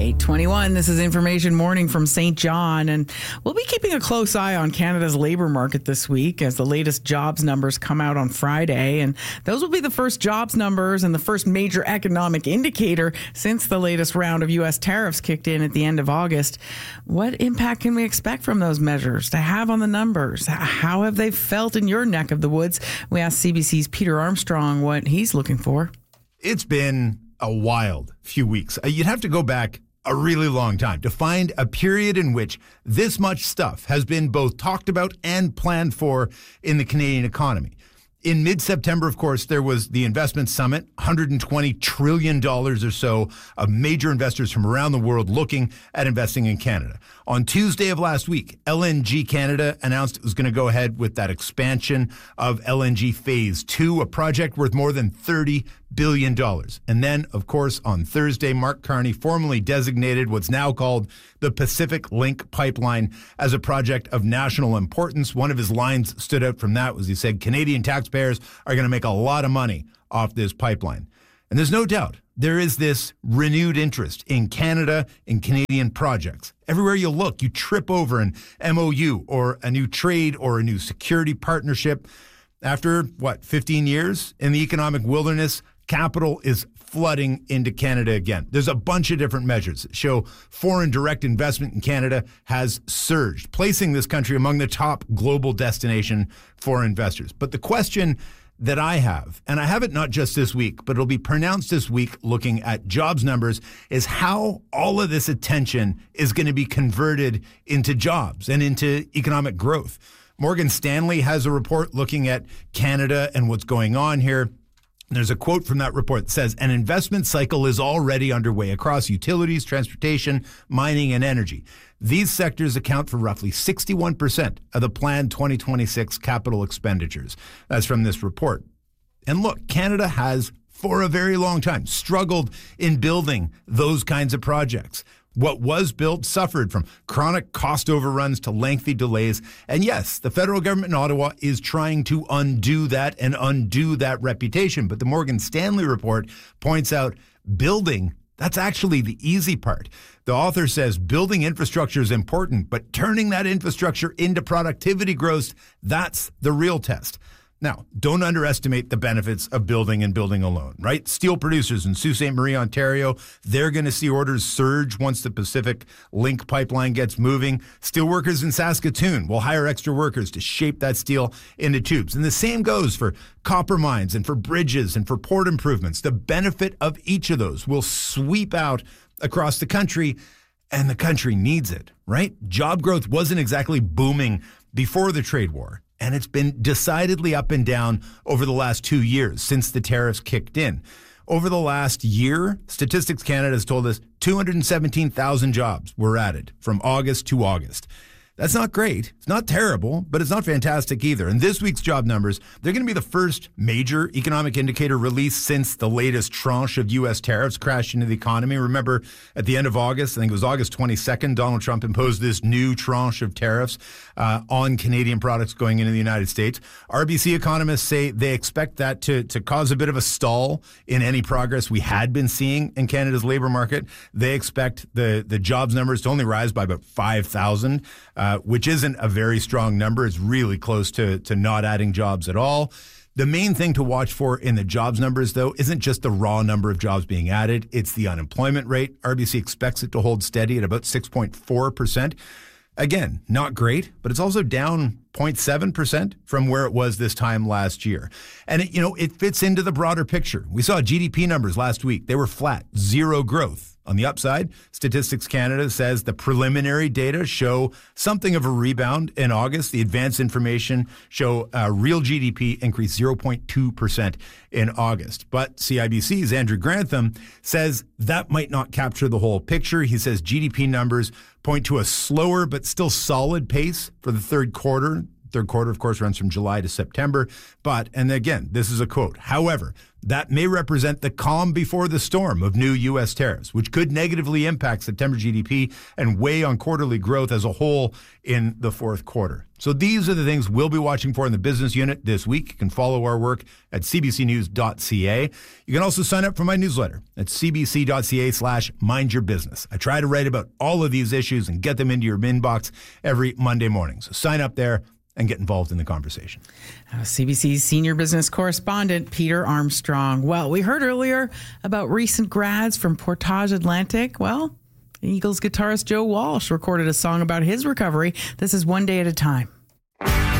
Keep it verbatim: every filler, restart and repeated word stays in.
eight twenty-one, this is Information Morning from Saint John, and we'll be keeping a close eye on Canada's labour market this week as the latest jobs numbers come out on Friday, and those will be the first jobs numbers and the first major economic indicator since the latest round of U S tariffs kicked in at the end of August. What impact can we expect from those measures to have on the numbers? How have they felt in your neck of the woods? We asked C B C's Peter Armstrong what he's looking for. It's been a wild few weeks. You'd have to go back a really long time to find a period in which this much stuff has been both talked about and planned for in the Canadian economy. In mid-September, of course, there was the investment summit, one hundred twenty trillion dollars or so of major investors from around the world looking at investing in Canada. On Tuesday of last week, L N G Canada announced it was going to go ahead with that expansion of L N G Phase two, a project worth more than thirty billion dollars. And then, of course, on Thursday, Mark Carney formally designated what's now called the Pacific Link Pipeline as a project of national importance. One of his lines stood out from that was he said, Canadian taxpayers are going to make a lot of money off this pipeline. And there's no doubt there is this renewed interest in Canada and Canadian projects. Everywhere you look, you trip over an M O U or a new trade or a new security partnership. After, what, fifteen years in the economic wilderness, capital is flooding into Canada again. There's a bunch of different measures that show foreign direct investment in Canada has surged, placing this country among the top global destination for investors. But the question that I have, and I have it not just this week, but it'll be pronounced this week looking at jobs numbers, is how all of this attention is going to be converted into jobs and into economic growth. Morgan Stanley has a report looking at Canada and what's going on here. There's a quote from that report that says, an investment cycle is already underway across utilities, transportation, mining, and energy. These sectors account for roughly sixty-one percent of the planned twenty twenty-six capital expenditures. That's from this report. And look, Canada has, for a very long time, struggled in building those kinds of projects. What was built suffered from chronic cost overruns to lengthy delays. And yes, the federal government in Ottawa is trying to undo that and undo that reputation. But the Morgan Stanley report points out building, that's actually the easy part. The author says building infrastructure is important, but turning that infrastructure into productivity growth, that's the real test. Now, don't underestimate the benefits of building and building alone, right? Steel producers in Sault Ste. Marie, Ontario, they're going to see orders surge once the Pacific Link pipeline gets moving. Steel workers in Saskatoon will hire extra workers to shape that steel into tubes. And the same goes for copper mines and for bridges and for port improvements. The benefit of each of those will sweep out across the country, and the country needs it, right? Job growth wasn't exactly booming before the trade war. And it's been decidedly up and down over the last two years since the tariffs kicked in. Over the last year, Statistics Canada has told us two hundred seventeen thousand jobs were added from August to August. That's not great. It's not terrible, but it's not fantastic either. And this week's job numbers, they're going to be the first major economic indicator released since the latest tranche of U S tariffs crashed into the economy. Remember, at the end of August, I think it was August twenty-second, Donald Trump imposed this new tranche of tariffs uh, on Canadian products going into the United States. R B C economists say they expect that to, to cause a bit of a stall in any progress we had been seeing in Canada's labor market. They expect the, the jobs numbers to only rise by about five thousand. Uh, which isn't a very strong number. It's really close to, to not adding jobs at all. The main thing to watch for in the jobs numbers, though, isn't just the raw number of jobs being added. It's the unemployment rate. R B C expects it to hold steady at about six point four percent. Again, not great, but it's also down zero point seven percent from where it was this time last year. And, it, you know, it fits into the broader picture. We saw G D P numbers last week. They were flat, zero growth. On the upside, Statistics Canada says the preliminary data show something of a rebound in August. The advanced information show uh, real G D P increased zero point two percent in August. But C I B C's Andrew Grantham says that might not capture the whole picture. He says G D P numbers point to a slower but still solid pace for the third quarter Third quarter, of course, runs from July to September. But, and again, this is a quote, however, that may represent the calm before the storm of new U S tariffs, which could negatively impact September G D P and weigh on quarterly growth as a whole in the fourth quarter. So these are the things we'll be watching for in the business unit this week. You can follow our work at c b c news dot c a. You can also sign up for my newsletter at c b c dot c a slash mind your business. I try to write about all of these issues and get them into your inbox every Monday morning. So sign up there and get involved in the conversation. Uh, C B C's senior business correspondent, Peter Armstrong. Well, we heard earlier about recent grads from Portage Atlantic. Well, Eagles guitarist Joe Walsh recorded a song about his recovery. This is One Day at a Time.